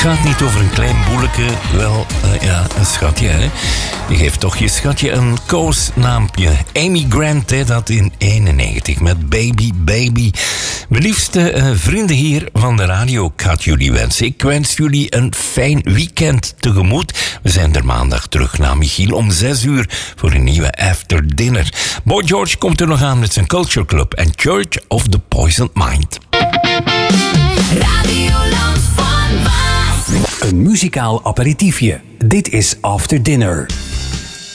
gaat niet over een klein boeleke, wel, een schatje, hè. Je geeft toch je schatje een koosnaampje. Amy Grant deed dat in 91 met Baby Baby. Mijn liefste vrienden hier van de radio, ik had jullie wensen. Ik wens jullie een fijn weekend tegemoet. We zijn er maandag terug na Michiel om 6:00 voor een nieuwe After Dinner. Boy George komt er nog aan met zijn Culture Club en Church of the Poisoned Mind. Radioland van Waas. Een muzikaal aperitiefje. Dit is After Dinner.